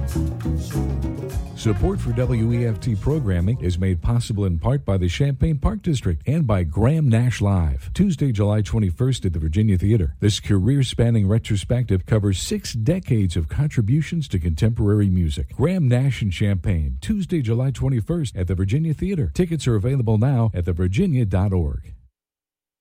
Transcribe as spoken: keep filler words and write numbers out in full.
Support for W E F T programming is made possible in part by the Champaign Park District and by Graham Nash Live. Tuesday, July twenty-first at the Virginia Theater. This career-spanning retrospective covers six decades of contributions to contemporary music. Graham Nash and Champaign, Tuesday, July twenty-first at the Virginia Theater. Tickets are available now at the virginia dot org.